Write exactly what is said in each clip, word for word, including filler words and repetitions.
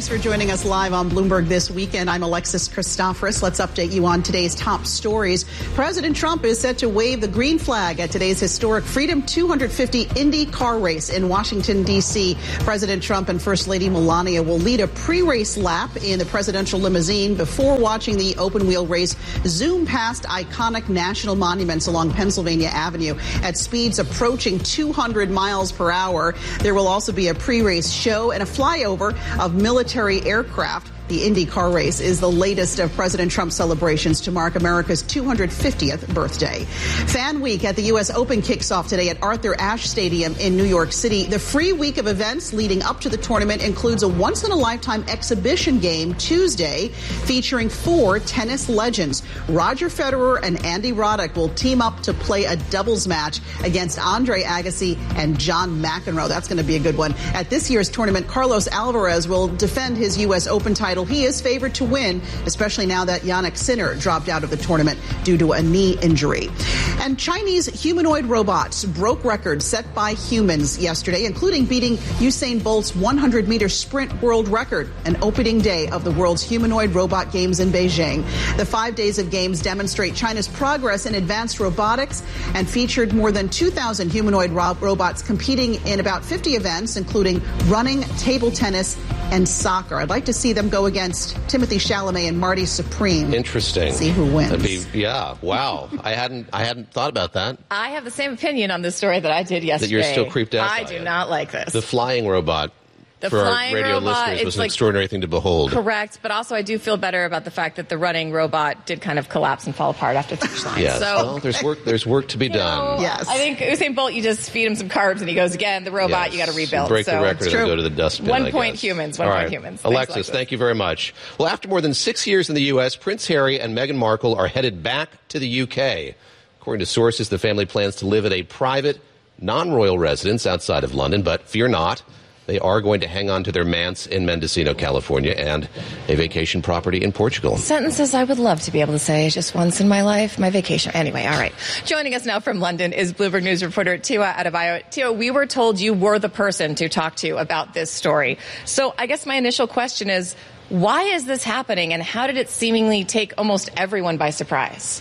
Thanks for joining us live on Bloomberg This Weekend. I'm Alexis Christoforous. Let's update you on today's top stories. President Trump is set to wave the green flag at today's historic Freedom two fifty Indy car race in Washington, D C. President Trump and First Lady Melania will lead a pre-race lap in the presidential limousine before watching the open-wheel race zoom past iconic national monuments along Pennsylvania Avenue at speeds approaching two hundred miles per hour. There will also be a pre-race show and a flyover of military aircraft. The Indy car race is the latest of President Trump's celebrations to mark America's two hundred fiftieth birthday. Fan Week at the U S Open kicks off today at Arthur Ashe Stadium in New York City. The free week of events leading up to the tournament includes a once-in-a-lifetime exhibition game Tuesday featuring four tennis legends. Roger Federer and Andy Roddick will team up to play a doubles match against Andre Agassi and John McEnroe. That's going to be a good one. At this year's tournament, Carlos Alvarez will defend his U S Open title. He is favored to win, especially now that Jannik Sinner dropped out of the tournament due to a knee injury. And Chinese humanoid robots broke records set by humans yesterday, including beating Usain Bolt's hundred meter sprint world record, an opening day of the world's humanoid robot games in Beijing. The five days of games demonstrate China's progress in advanced robotics and featured more than two thousand humanoid ro- robots competing in about fifty events, including running, table tennis, and soccer. I'd like to see them go against Timothy Chalamet and Marty Supreme. Interesting. See who wins. That'd be, yeah. Wow. I hadn't. I hadn't thought about that. I have the same opinion on this story that I did yesterday. That you're still creeped out. I by do it. not like this. The flying robot. The for flying our radio robot, listeners was an like, extraordinary thing to behold. Correct, but also I do feel better about the fact that the running robot did kind of collapse and fall apart after the finish line. Yes. So, well, there's work. There's work to be done. Know, yes. I think Usain Bolt, you just feed him some carbs and he goes again. The robot, Yes. you got to rebuild. Break so the record and go to the dustbin. One I point guess. humans. One All point right. humans. Thanks, Alexis, Alexis, thank you very much. Well, after more than six years in the U S, Prince Harry and Meghan Markle are headed back to the U K. According to sources, the family plans to live at a private, non-royal residence outside of London, but fear not. They are going to hang on to their manse in Mendocino, California, and a vacation property in Portugal. Sentences I would love to be able to say just once in my life. My vacation. Anyway, all right. Joining us now from London is Bloomberg News reporter Tiwa Adebayo. Tiwa, we were told you were the person to talk to about this story. So I guess my initial question is, why is this happening, and how did it seemingly take almost everyone by surprise?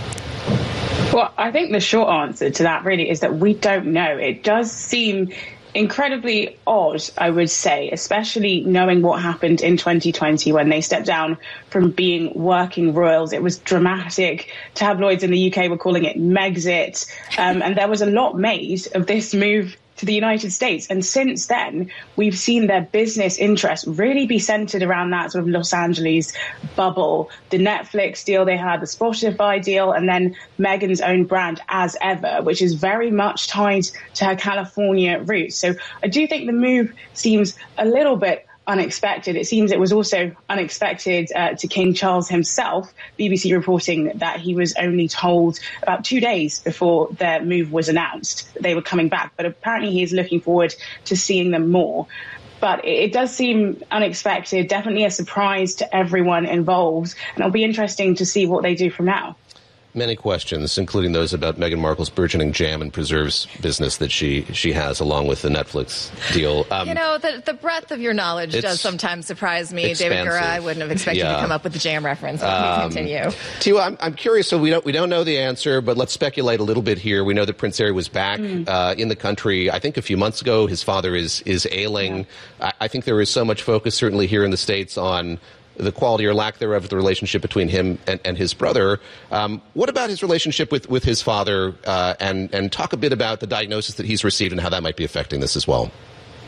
Well, I think the short answer to that really is that we don't know. It does seem incredibly odd, I would say, especially knowing what happened in twenty twenty when they stepped down from being working royals. It was dramatic. Tabloids in the U K were calling it Megxit. Um, and there was a lot made of this move to the United States. And since then, we've seen their business interests really be centered around that sort of Los Angeles bubble, the Netflix deal they had, the Spotify deal, and then Meghan's own brand As Ever, which is very much tied to her California roots. So I do think the move seems a little bit unexpected. It seems it was also unexpected uh, to King Charles himself. B B C reporting that he was only told about two days before their move was announced that they were coming back. But apparently he is looking forward to seeing them more. But it, it does seem unexpected, definitely a surprise to everyone involved. And it'll be interesting to see what they do from now. Many questions, including those about Meghan Markle's burgeoning jam and preserves business that she she has, along with the Netflix deal. Um, you know, the, the breadth of your knowledge does sometimes surprise me. David Gura, I wouldn't have expected yeah. to come up with the jam reference. But um, please continue. Tiwa, I'm, I'm curious. So we don't we don't know the answer, but let's speculate a little bit here. We know that Prince Harry was back mm. uh, in the country, I think, a few months ago. His father is is ailing. Yeah. I, I think there is so much focus, certainly here in the States, on the quality or lack thereof of the relationship between him and, and his brother. Um, what about his relationship with, with his father? Uh, and, and talk a bit about the diagnosis that he's received and how that might be affecting this as well.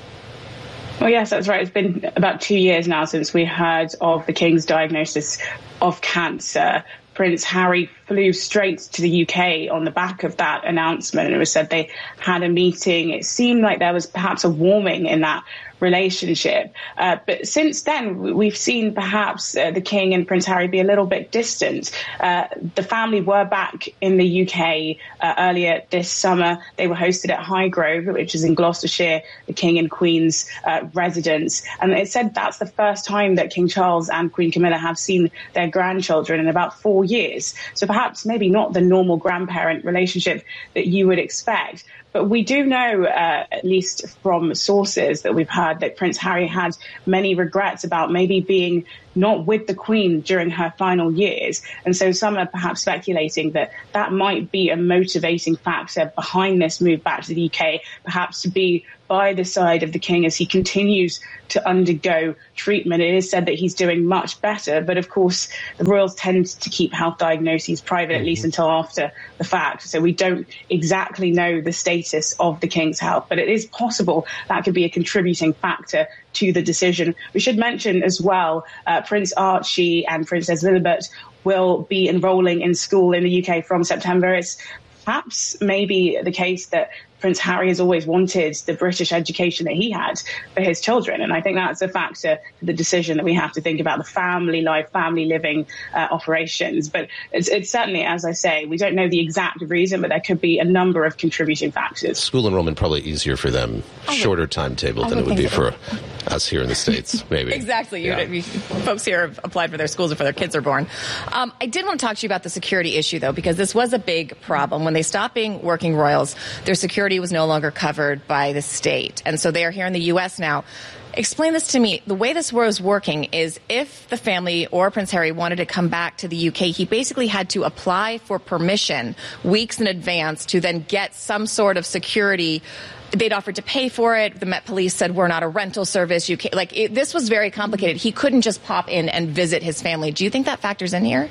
Well, yes, that's right. It's been about two years now since we heard of the King's diagnosis of cancer. Prince Harry flew straight to the U K on the back of that announcement, and it was said they had a meeting. It seemed like there was perhaps a warming in that relationship. Uh, but since then, we've seen perhaps uh, the King and Prince Harry be a little bit distant. Uh, the family were back in the U K uh, earlier this summer. They were hosted at Highgrove, which is in Gloucestershire, the King and Queen's uh, residence. And it said that's the first time that King Charles and Queen Camilla have seen their grandchildren in about four years. So perhaps maybe not the normal grandparent relationship that you would expect. But we do know, uh, at least from sources that we've heard, that Prince Harry had many regrets about maybe being not with the Queen during her final years. And so some are perhaps speculating that that might be a motivating factor behind this move back to the U K, perhaps to be by the side of the King as he continues to undergo treatment. It is said that he's doing much better, but of course the royals tend to keep health diagnoses private, mm-hmm. at least until after the fact. So we don't exactly know the status of the King's health, but it is possible that could be a contributing factor to the decision. We should mention as well, uh, Prince Archie and Princess Lilibet will be enrolling in school in the U K from September. It's perhaps maybe the case that Prince Harry has always wanted the British education that he had for his children. And I think that's a factor to the decision that we have to think about, the family life, family living uh, operations. But it's, it's certainly, as I say, we don't know the exact reason, but there could be a number of contributing factors. School enrollment probably easier for them, shorter timetable than it would be for us here in the States, maybe. Exactly. Yeah. You, folks here have applied for their schools before their kids are born. Um, I did want to talk to you about the security issue, though, because this was a big problem. When they stopped being working royals, their security was no longer covered by the state. And so they are here in the U S now. Explain this to me. The way this was working is if the family or Prince Harry wanted to come back to the U K, he basically had to apply for permission weeks in advance to then get some sort of security. They'd offered to pay for it. The Met Police said, we're not a rental service. You can't, like, it, this was very complicated. He couldn't just pop in and visit his family. Do you think that factors in here?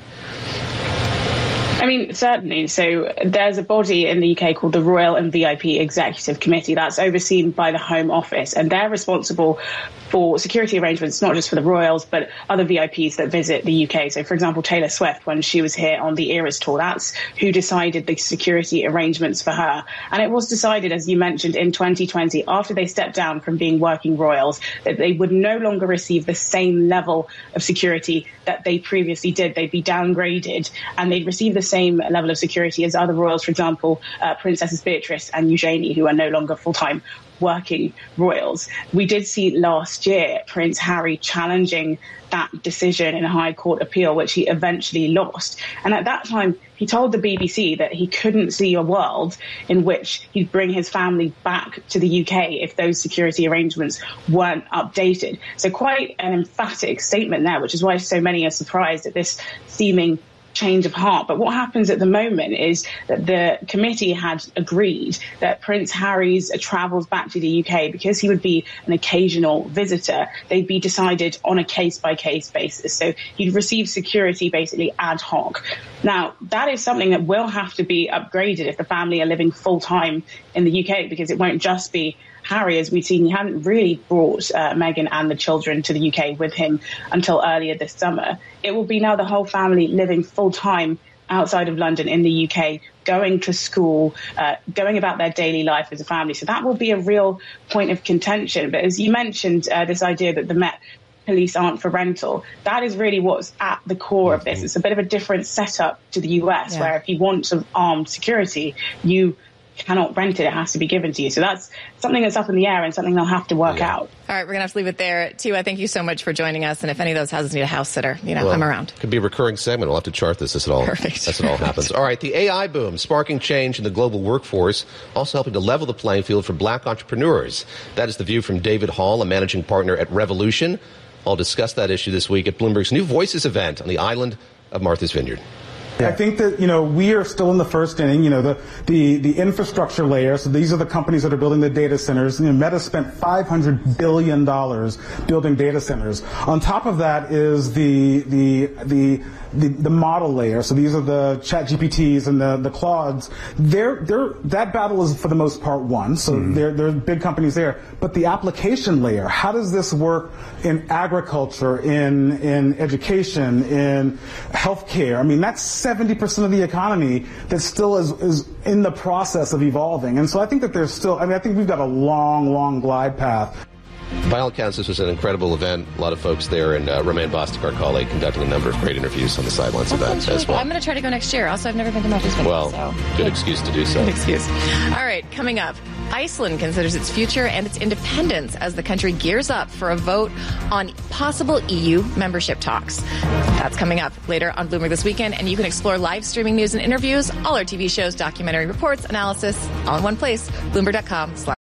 I mean, certainly. So there's a body in the U K called the Royal and V I P Executive Committee that's overseen by the Home Office, and they're responsible for security arrangements, not just for the royals, but other V I Ps that visit the U K. So, for example, Taylor Swift, when she was here on the Eras tour, that's who decided the security arrangements for her. And it was decided, as you mentioned, in twenty twenty, after they stepped down from being working royals, that they would no longer receive the same level of security that they previously did. They'd be downgraded, and they'd receive the same level of security as other royals, for example, uh, Princesses Beatrice and Eugenie, who are no longer full-time working royals. We did see last year Prince Harry challenging that decision in a High Court appeal, which he eventually lost. And at that time, he told the B B C that he couldn't see a world in which he'd bring his family back to the U K if those security arrangements weren't updated. So quite an emphatic statement there, which is why so many are surprised at this seeming change of heart. But what happens at the moment is that the committee had agreed that Prince Harry's travels back to the U K, because he would be an occasional visitor, they'd be decided on a case-by-case basis. So he'd receive security basically ad hoc. Now, that is something that will have to be upgraded if the family are living full-time in the U K, because it won't just be Harry. As we've seen, he hadn't really brought uh, Meghan and the children to the U K with him until earlier this summer. It will be now the whole family living full-time outside of London in the U K, going to school, uh, going about their daily life as a family. So that will be a real point of contention. But as you mentioned, uh, this idea that the Met Police aren't for rental, that is really what's at the core of this. It's a bit of a different setup to the U S, yeah, where if you want some armed security, you cannot rent it. It has to be given to you. So that's something that's up in the air and something they'll have to work yeah. out. All right, we're going to have to leave it there. Tiwa, thank you so much for joining us. And if any of those houses need a house sitter, you know, well, I'm around. Could be a recurring segment. We'll have to chart this as it all, Perfect. as it all happens. All right, the A I boom, sparking change in the global workforce, also helping to level the playing field for black entrepreneurs. That is the view from David Hall, a managing partner at Revolution. I'll discuss that issue this week at Bloomberg's New Voices event on the island of Martha's Vineyard. I think that, you know, we are still in the first inning, you know, the, the, the infrastructure layer. So these are the companies that are building the data centers. You know, Meta spent five hundred billion dollars building data centers. On top of that is the, the, the, the, the model layer. So these are the Chat G P Ts and the, the Claudes. They're, they're, that battle is for the most part won. So mm. there, there are big companies there. But the application layer, how does this work in agriculture, in, in education, in healthcare? I mean, that's seventy percent of the economy that still is, is in the process of evolving. And so I think that there's still, I mean, I think we've got a long, long glide path. By all accounts, this was an incredible event. A lot of folks there, and uh, Romain Bostic, our colleague, conducting a number of great interviews on the sidelines of that really as cool. well. I'm going to try to go next year. Also, I've never been to Memphis before. Well, so. good excuse to do so. Good excuse. All right, coming up. Iceland considers its future and its independence as the country gears up for a vote on possible E U membership talks. That's coming up later on Bloomberg This Weekend, and you can explore live streaming news and interviews, all our T V shows, documentary reports, analysis, all in one place, bloomberg dot com slash